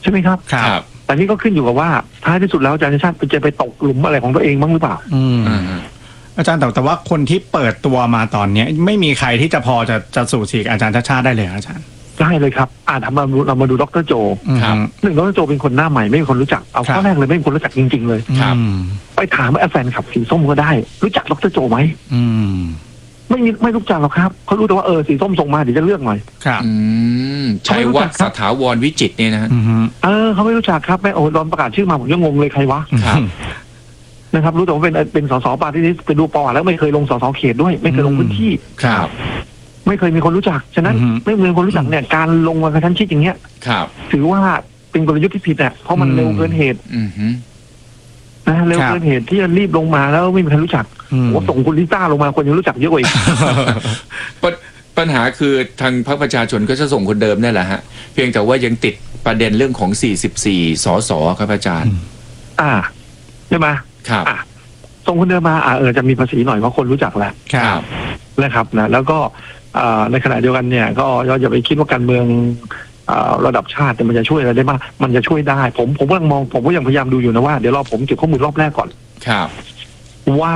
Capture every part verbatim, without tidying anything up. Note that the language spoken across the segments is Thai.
ใช่ไหมครับครับแต่นี่ก็ขึ้นอยู่กับว่าท้ายที่สุดแล้วอาจารย์ชาติจะไปตกหลุมอะไรของตัวเองบ้างหรือเปล่าอืมอาจารย์แต่แต่ว่าคนที่เปิดตัวมาตอนนี้ไม่มีใครที่จะพอจะจะสู่สีอาจารย์ชาติชาติได้เลยอาจารย์ได้เลยครับอ่าทำมาเรามาดูดร.โจหนึ่งดร.โจเป็นคนหน้าใหม่ไม่มีคนรู้จักเอาข้อแรกเลยไม่มีคนรู้จักจริงๆเลยไปถามแฟนคลับสีส้มก็ได้รู้จักดร.โจไหมไม่มีไม่รู้จักหรอกครับเขารู้แต่ว่าเออสีส้มส่งมาเดี๋ยวจะเลือกหน่อยครับชัยวัฒน์สถาวรวิจิตรเนี่ยนะเออเขาไม่รู้จักครับแม่โอ้ตอนประกาศชื่อมาผมยังงงเลยใครวะนะครับรู้แต่ว่าเป็นเป็นสสปาร์ตี้ลิสต์ไปดูปอแล้วไม่เคยลงสสเขตด้วยไม่เคยลงพื้นที่ครับไม่เคยมีคนรู้จักฉะนั้นไม่มีคนรู้จักเนี่ยการลงมากระชั้นชิดอย่างเงี้ยถือว่าเป็นกลยุทธ์ที่ผิดอ่ะเพราะมันเร็วเกินเหตุนะเร็วเกินเหตุที่จะรีบลงมาแล้วไม่มีใครรู้จักว่าส่งคุณลิซ่าลงมาคนยังรู้จักเยอะกว่าอีกปัญหาคือทางพรรคประชาชนก็จะส่งคนเดิมนั่นแหละฮะเพียงแต่ว่ายังติดประเด็นเรื่องของสี่สิบสี่สสครับอาจารย์อ่าใช่ไหมครับอ่ะส่งคนเดิมมาอ่าเออจะมีภาษีหน่อยเพราะคนรู้จักแล้วครับนะครับนะแล้วก็ในขณะเดียวกันเนี่ยก็อย่าไปคิดว่าการเมืองระดับชาติมันจะช่วยอะไรได้บ้างมันจะช่วยได้ผมผมกำลังมองผมก็ยังพยายามดูอยู่นะว่าเดี๋ยวรอผมเก็บข้อมูลรอบแรกก่อนครับว่า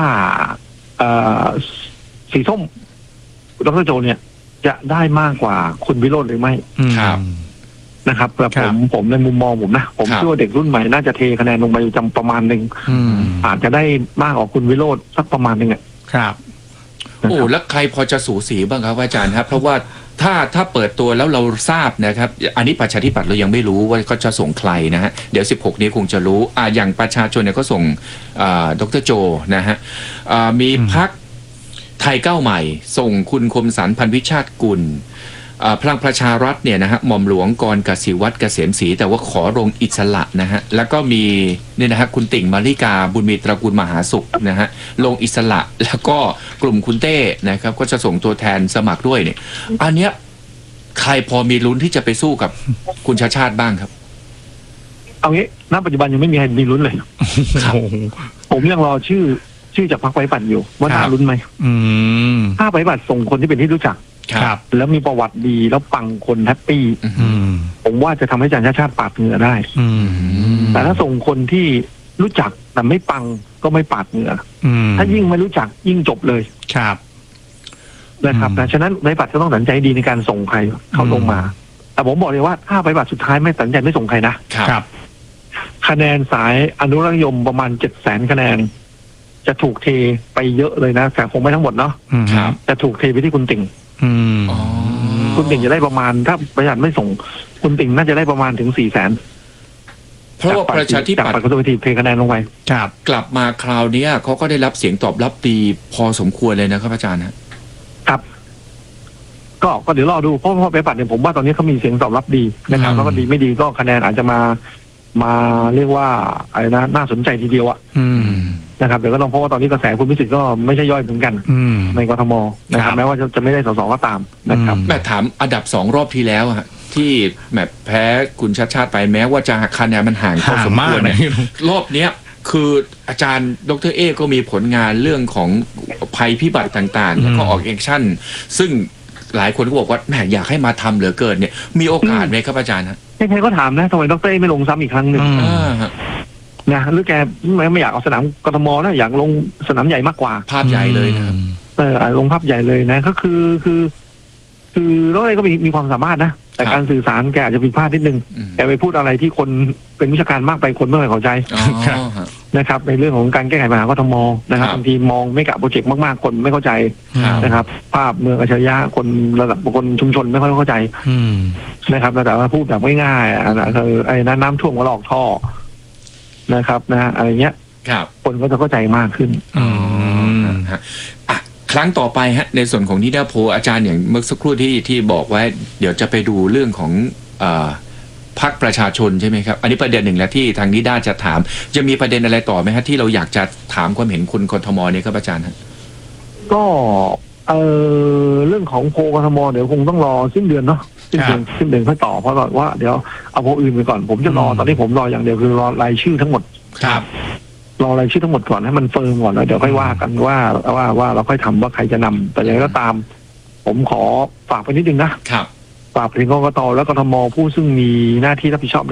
สีส้มดร.โจเนี่ยจะได้มากกว่าคุณวิโรจน์หรือไม่ครับนะครับแต่ผมผมในมุมมองผมนะผมเชื่อว่าเด็กรุ่นใหม่น่าจะเทคะแนนลงไปจำประมาณหนึ่งอาจจะได้มากกว่าคุณวิโรจน์สักประมาณหนึ่งอ่ะครับโอ้แล้วใครพอจะสูสีบ้างครับอาจารย์ครับเพราะว่าถ้าถ้าเปิดตัวแล้วเราทราบนะครับอันนี้ประชาธิปัตย์เรายังไม่รู้ว่าเขาจะส่งใครนะฮะเดี๋ยวสิบหกนี้คงจะรู้อ่าอย่างประชาชนเนี่ยก็ส่งอ่าดร.โจนะฮะอ่ามีพรรคไทยก้าวใหม่ส่งคุณคมสันต์พันวิชาติกุลพลังประชารัฐเนี่ยนะฮะหม่อมหลวงกรกสิวัตรเกษมศรีแต่ว่าขอลงอิสระนะฮะแล้วก็มีเนี่ยนะฮะคุณติ่งมาริกาบุญมีตระกูลมหาสุขนะฮะลงอิสระแล้วก็กลุ่มคุณเต้นะครับก็จะส่งตัวแทนสมัครด้วยเนี่ยอันเนี้ยใครพอมีลุ้นที่จะไปสู้กับคุณชาติชาติบ้างครับเอางี้ณปัจจุบันยังไม่มีใครมีลุ้นเลยผมยังรอชื่อชื่อจากพรรคไว้ปั่นอยู่ว่าน่าลุ้นไหมถ้าไว้ปั่นส่งคนที่เป็นที่รู้จักครับแล้วมีประวัติดีแล้วปังคนแฮปปี้ผมว่าจะทำให้อาจารย์ชาติชาติปาดเหงื่อได้แต่ถ้าส่งคนที่รู้จักแต่ไม่ปังก็ไม่ปาดเหงื่อถ้ายิ่งไม่รู้จักยิ่งจบเลยครับนะครับแต่ฉะนั้นไว้ปัดก็ต้องตัดใจดีในการส่งใครเข้าลงมาแต่ผมบอกเลยว่าถ้าไว้ปัดสุดท้ายไม่ตัดใจไม่ส่งใครนะครับคะแนนสายอนุรักษ์นิยมประมาณเจ็ดแสนคะแนนจะถูกเทไปเยอะเลยนะแต่คงไม่ทั้งหมดเนาะจะถูกเทไปที่คุณติ่งคุณติ่งจะได้ประมาณถ้าประหยัดไม่ส่งคุณติ่งน่าจะได้ประมาณถึงสี่แสนเพราะว่าประชาธิปัตย์ก็ตัวทีเทคะแนนลงไปครับกลับมาคราวนี้เขาก็ได้รับเสียงตอบรับดีพอสมควรเลยนะครับอาจารย์นะครับก็ก็เดี๋ยวรอดูเพราะเพราะไปปัดเนี่ยผมว่าตอนนี้เขามีเสียงตอบรับดีนะครับแล้วก็ดีไม่ดีก็คะแนนอาจจะมามาเรียกว่าอะไรนะน่าสนใจทีเดียวอ่ะนะครับเดี๋ยวก็ต้องเพราะว่าตอนนี้กระแสคุณพิสิทธิ์ก็ไม่ใช่ย่อยเหมือนกันในกทมนะครับแม้ว่าจะจะไม่ได้สสก็ตามนะครับแม่ถามอันดับสองรอบที่แล้วฮะที่แบบแพ้คุณชาติชาติไปแม้ว่าจะคะแนนมันห่างพอสมควรเนี่ยรอบเนี้ยคืออาจารย์ดร.เอก็มีผลงานเรื่องของภัยพิบัติต่างๆแล้วก็ออกแอคชั่นซึ่งหลายคนก็บอกว่าแหมอยากให้มาทำเหลือเกินเนี่ยมีโอกาสไหมครับอาจารย์ฮะใครๆก็ถามนะทำไมดร.เอไม่ลงซ้ำอีกครั้งหนึ่งนะหรือแกไม่ไม่อยากเอาสนามกทมนะอยากลงสนามใหญ่มากกว่าภาพใหญ่เลยนะเออลงภาพใหญ่เลยนะก็คือคือคือดร.เอก็มีมีความสามารถนะแต่การสื่อสารแกอาจจะผิดพลาดนิดนึงแกไปพูดอะไรที่คนเป็นวิชาการมากไปคนไม่เข้าใจนะครับในเรื่องของการแก้ไขปัญหากทมนะครับบางทีมองไม่กับโปรเจกต์มากๆคนไม่เข้าใจนะครับภาพเมืองอัจฉริยะคนระดับคนชุมชนไม่ค่อยเข้าใจนะครับแต่ว่าพูดแบบง่ายๆนะคือไอ้น้ำท่วมก็หลอกท่อนะครับนะอะไรเงี้ยคนก็จะเข้าใจมากขึ้นอ๋อฮะครั้งต่อไปฮะในส่วนของนิดาโพอาจารย์อย่างเมื่อสักครู่ที่ที่บอกไว้เดี๋ยวจะไปดูเรื่องของพรรคประชาชนใช่ไหมครับอันนี้ประเด็นหนึ่งแล้วที่ทางนิด้าจะถามจะมีประเด็นอะไรต่อไหมฮะที่เราอยากจะถามความเห็นคุณกทมเนี่ยครับอาจารย์ฮะก็เออเรื่องของโพกทมเดี๋ยวคงต้องรอสิ้นเดือนเนาะสิ้นเดือนสิ้นเดือนค่อยต่อเพราะว่าเดี๋ยวเอาโพอื่นไปก่อนผมจะรอตอนนี้ผมรออย่างเดียวคือรอรายชื่อทั้งหมดครับรอรายชื่อทั้งหมดก่อนให้มันเฟิร์มก่อนแล้วเดี๋ยวค่อยว่ากันว่าว่าว่าเราค่อยทำว่าใครจะนำแต่อย่างไรก็ตามผมขอฝากไปนิดนึงนะครับฝากไปถึงกกตและกทมผู้ซึ่งมีหน้าที่รับผิดชอบ